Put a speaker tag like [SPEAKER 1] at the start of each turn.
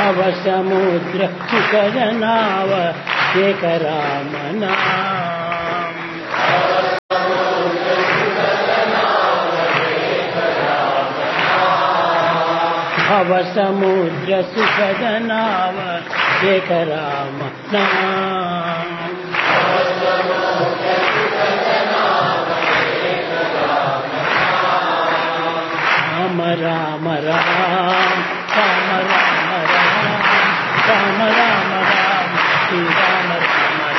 [SPEAKER 1] भव समुद्र सुखद नाव एक राम नाम। भव समुद्र सुखद नाव एक राम नाम। राम राम राम राम राम राम राम राम राम श्री राम